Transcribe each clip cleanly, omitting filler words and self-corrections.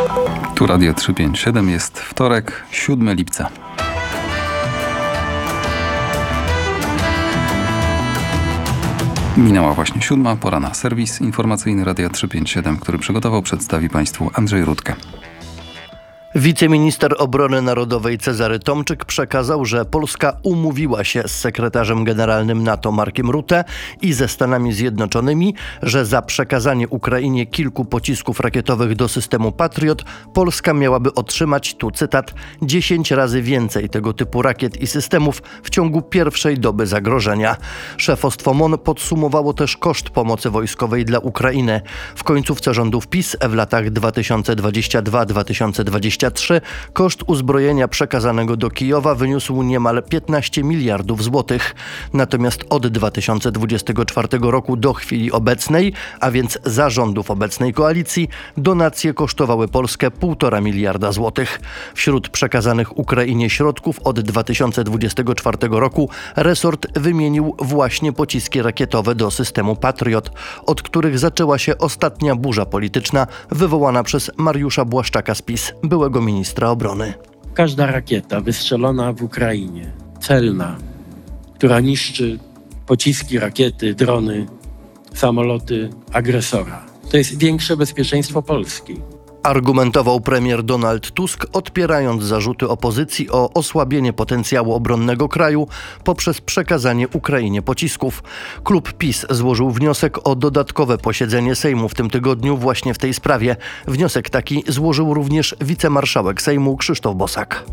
Tu Radio 357, jest wtorek, 7 lipca. Minęła właśnie 7, pora na serwis informacyjny Radia 357, który przygotował, przedstawi Państwu Andrzej Rudkę. Wiceminister Obrony Narodowej Cezary Tomczyk przekazał, że Polska umówiła się z sekretarzem generalnym NATO Markiem Rutte i ze Stanami Zjednoczonymi, że za przekazanie Ukrainie kilku pocisków rakietowych do systemu Patriot Polska miałaby otrzymać, tu cytat, 10 razy więcej tego typu rakiet i systemów w ciągu pierwszej doby zagrożenia. Szefostwo MON podsumowało też koszt pomocy wojskowej dla Ukrainy. W końcówce rządów PiS w latach 2022-2023 koszt uzbrojenia przekazanego do Kijowa wyniósł niemal 15 miliardów złotych. Natomiast od 2024 roku do chwili obecnej, a więc za rządów obecnej koalicji, donacje kosztowały Polskę 1,5 miliarda złotych. Wśród przekazanych Ukrainie środków od 2024 roku resort wymienił właśnie pociski rakietowe do systemu Patriot, od których zaczęła się ostatnia burza polityczna wywołana przez Mariusza Błaszczaka z PiS, byłego ministra obrony. Każda rakieta wystrzelona w Ukrainie, celna, która niszczy pociski, rakiety, drony, samoloty agresora, to jest większe bezpieczeństwo Polski. Argumentował premier Donald Tusk, odpierając zarzuty opozycji o osłabienie potencjału obronnego kraju poprzez przekazanie Ukrainie pocisków. Klub PiS złożył wniosek o dodatkowe posiedzenie Sejmu w tym tygodniu właśnie w tej sprawie. Wniosek taki złożył również wicemarszałek Sejmu Krzysztof Bosak.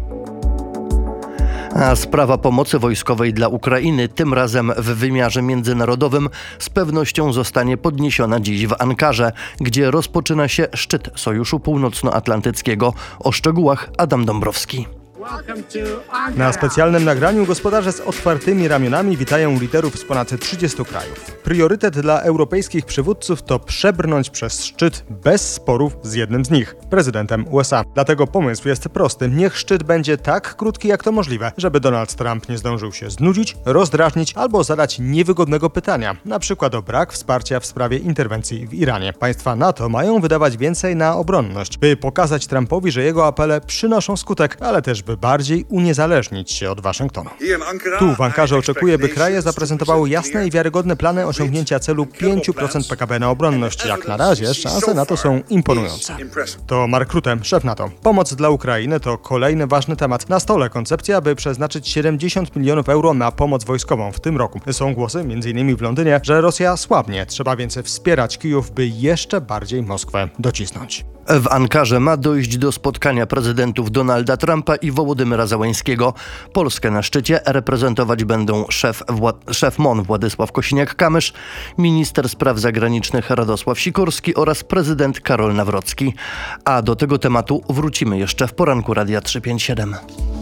A sprawa pomocy wojskowej dla Ukrainy, tym razem w wymiarze międzynarodowym, z pewnością zostanie podniesiona dziś w Ankarze, gdzie rozpoczyna się szczyt Sojuszu Północnoatlantyckiego. O szczegółach Adam Dąbrowski. Na specjalnym nagraniu gospodarze z otwartymi ramionami witają liderów z ponad 30 krajów. Priorytet dla europejskich przywódców to przebrnąć przez szczyt bez sporów z jednym z nich, prezydentem USA. Dlatego pomysł jest prosty. Niech szczyt będzie tak krótki jak to możliwe, żeby Donald Trump nie zdążył się znudzić, rozdrażnić albo zadać niewygodnego pytania, na przykład o brak wsparcia w sprawie interwencji w Iranie. Państwa NATO mają wydawać więcej na obronność, by pokazać Trumpowi, że jego apele przynoszą skutek, ale też by bardziej uniezależnić się od Waszyngtonu. Tu w Ankarze oczekuję, by kraje zaprezentowały jasne i wiarygodne plany osiągnięcia celu 5% PKB na obronność. Jak na razie szanse na to są imponujące. To Mark Rutte, szef NATO. Pomoc dla Ukrainy to kolejny ważny temat. Na stole koncepcja, by przeznaczyć 70 milionów euro na pomoc wojskową w tym roku. Są głosy, m.in. w Londynie, że Rosja słabnie. Trzeba więc wspierać Kijów, by jeszcze bardziej Moskwę docisnąć. W Ankarze ma dojść do spotkania prezydentów Donalda Trumpa i Wołodymyra Zełenskiego. Polskę na szczycie reprezentować będą szef MON Władysław Kosiniak-Kamysz, minister spraw zagranicznych Radosław Sikorski oraz prezydent Karol Nawrocki. A do tego tematu wrócimy jeszcze w poranku Radia 357.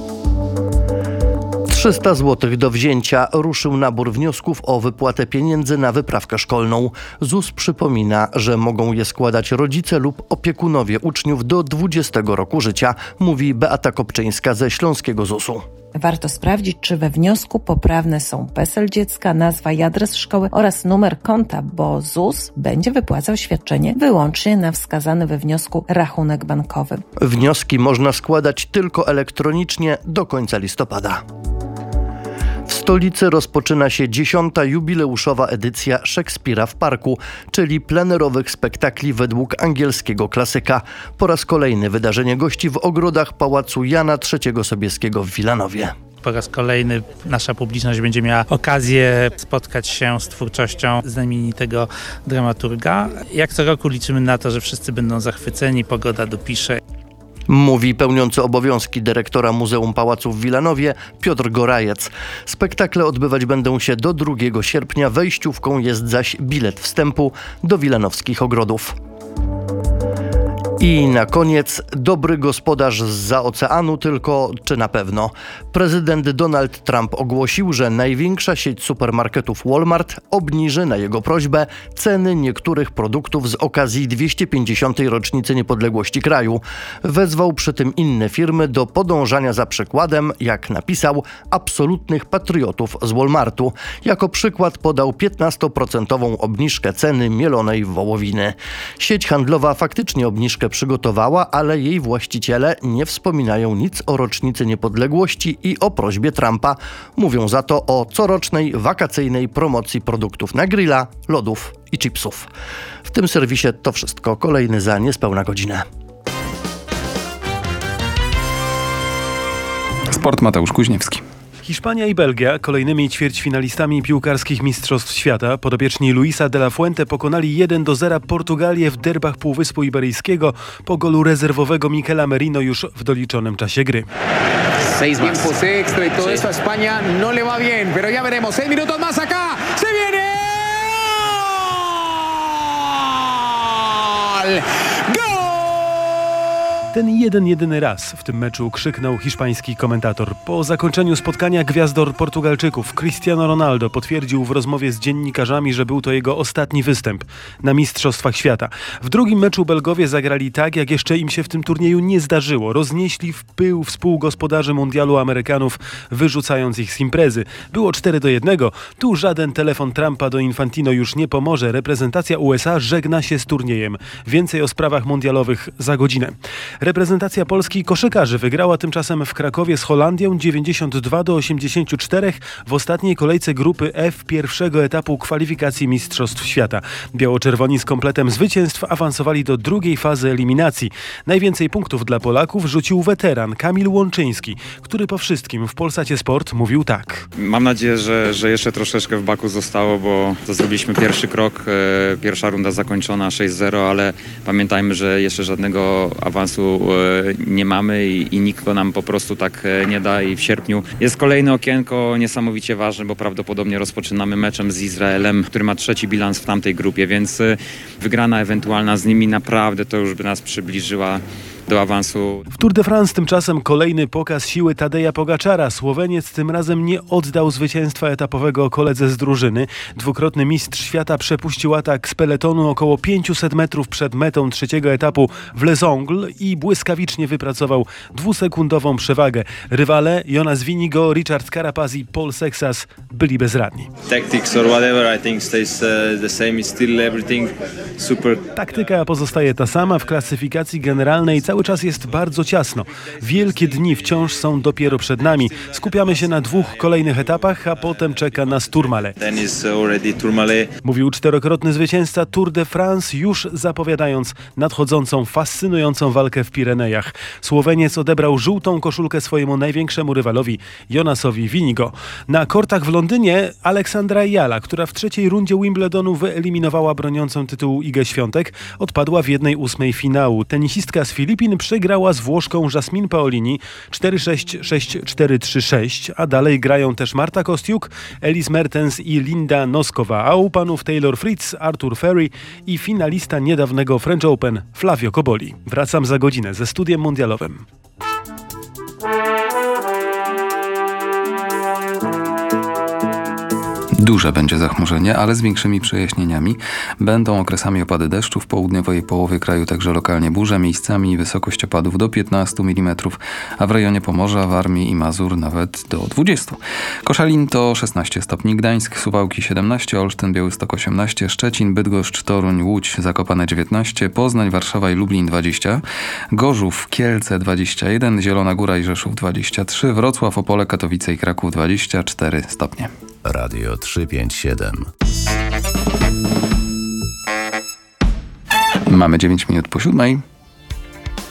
300 zł do wzięcia. Ruszył nabór wniosków o wypłatę pieniędzy na wyprawkę szkolną. ZUS przypomina, że mogą je składać rodzice lub opiekunowie uczniów do 20 roku życia, mówi Beata Kopczyńska ze Śląskiego ZUS-u. Warto sprawdzić, czy we wniosku poprawne są PESEL dziecka, nazwa i adres szkoły oraz numer konta, bo ZUS będzie wypłacał świadczenie wyłącznie na wskazany we wniosku rachunek bankowy. Wnioski można składać tylko elektronicznie do końca listopada. W stolicy rozpoczyna się 10. jubileuszowa edycja Szekspira w Parku, czyli plenerowych spektakli według angielskiego klasyka. Po raz kolejny wydarzenie gości w ogrodach Pałacu Jana III Sobieskiego w Wilanowie. Po raz kolejny nasza publiczność będzie miała okazję spotkać się z twórczością znamienitego dramaturga. Jak co roku liczymy na to, że wszyscy będą zachwyceni, pogoda dopisze. Mówi pełniący obowiązki dyrektora Muzeum Pałacu w Wilanowie Piotr Gorajec. Spektakle odbywać będą się do 2 sierpnia. Wejściówką jest zaś bilet wstępu do wilanowskich ogrodów. I na koniec dobry gospodarz zza oceanu, tylko czy na pewno? Prezydent Donald Trump ogłosił, że największa sieć supermarketów Walmart obniży na jego prośbę ceny niektórych produktów z okazji 250. rocznicy niepodległości kraju. Wezwał przy tym inne firmy do podążania za przykładem, jak napisał, absolutnych patriotów z Walmartu. Jako przykład podał 15% obniżkę ceny mielonej wołowiny. Sieć handlowa faktycznie obniżkę niespodziankę przygotowała, ale jej właściciele nie wspominają nic o rocznicy niepodległości i o prośbie Trumpa. Mówią za to o corocznej wakacyjnej promocji produktów na grilla, lodów i chipsów. W tym serwisie to wszystko. Kolejny za niespełna godzinę. Sport Mateusz Kuźniewski. Hiszpania i Belgia, kolejnymi ćwierćfinalistami piłkarskich Mistrzostw Świata, podopieczni Luisa de la Fuente pokonali 1-0 Portugalię w derbach Półwyspu Iberyjskiego po golu rezerwowego Miquela Merino już w doliczonym czasie gry. Tiempos extra y todo eso a España no le va bien, pero ya veremos. 6 minutos más acá. ¡Se viene! ¡Gol! Ten jedyny raz w tym meczu krzyknął hiszpański komentator. Po zakończeniu spotkania gwiazdor Portugalczyków Cristiano Ronaldo potwierdził w rozmowie z dziennikarzami, że był to jego ostatni występ na Mistrzostwach Świata. W drugim meczu Belgowie zagrali tak, jak jeszcze im się w tym turnieju nie zdarzyło. Roznieśli w pył współgospodarzy mundialu Amerykanów, wyrzucając ich z imprezy. Było 4-1. Tu żaden telefon Trumpa do Infantino już nie pomoże. Reprezentacja USA żegna się z turniejem. Więcej o sprawach mundialowych za godzinę. Reprezentacja Polski koszykarzy wygrała tymczasem w Krakowie z Holandią 92-84 w ostatniej kolejce grupy F pierwszego etapu kwalifikacji Mistrzostw Świata. Biało-czerwoni z kompletem zwycięstw awansowali do drugiej fazy eliminacji. Najwięcej punktów dla Polaków rzucił weteran Kamil Łączyński, który po wszystkim w Polsacie Sport mówił tak. Mam nadzieję, że jeszcze troszeczkę w baku zostało, bo to zrobiliśmy pierwszy krok, pierwsza runda zakończona 6-0, ale pamiętajmy, że jeszcze żadnego awansu nie mamy i nikt go nam po prostu tak nie da i w sierpniu jest kolejne okienko niesamowicie ważne, bo prawdopodobnie rozpoczynamy meczem z Izraelem, który ma trzeci bilans w tamtej grupie, więc wygrana ewentualna z nimi naprawdę to już by nas przybliżyła do awansu. W Tour de France tymczasem kolejny pokaz siły Tadeja Pogaczara. Słoweniec tym razem nie oddał zwycięstwa etapowego koledze z drużyny. Dwukrotny mistrz świata przepuścił atak z peletonu około 500 metrów przed metą trzeciego etapu w Les Ongles i błyskawicznie wypracował dwusekundową przewagę. Rywale Jonas Vingegaard, Richard Carapaz i Paul Sexas byli bezradni. Tactics or whatever, I think stays the same. It's still everything super. Taktyka pozostaje ta sama. W klasyfikacji generalnej cały czas jest bardzo ciasno. Wielkie dni wciąż są dopiero przed nami. Skupiamy się na 2 kolejnych etapach, a potem czeka nas Tourmalet. Mówił 4-krotny zwycięzca Tour de France, już zapowiadając nadchodzącą, fascynującą walkę w Pirenejach. Słoweniec odebrał żółtą koszulkę swojemu największemu rywalowi, Jonasowi Vingegaard. Na kortach w Londynie Aleksandra Jala, która w trzeciej rundzie Wimbledonu wyeliminowała broniącą tytułu Igę Świątek, odpadła w 1/8 finału. Tenisistka z Filipin przegrała z Włoszką Jasmine Paolini 4-6, 6-4, 3-6, a dalej grają też Marta Kostiuk, Elise Mertens i Linda Noskowa, a u panów Taylor Fritz, Arthur Ferry i finalista niedawnego French Open Flavio Cobolli. Wracam za godzinę ze studiem mundialowym. Duże będzie zachmurzenie, ale z większymi przejaśnieniami. Będą okresami opady deszczu w południowej połowie kraju, także lokalnie burze, miejscami wysokość opadów do 15 mm, a w rejonie Pomorza, Warmii i Mazur nawet do 20. Koszalin to 16 stopni, Gdańsk, Suwałki 17, Olsztyn, Białystok 18, Szczecin, Bydgoszcz, Toruń, Łódź, Zakopane 19, Poznań, Warszawa i Lublin 20, Gorzów, Kielce 21, Zielona Góra i Rzeszów 23, Wrocław, Opole, Katowice i Kraków 24 stopnie. Radio 357. Mamy 9 minut po 7.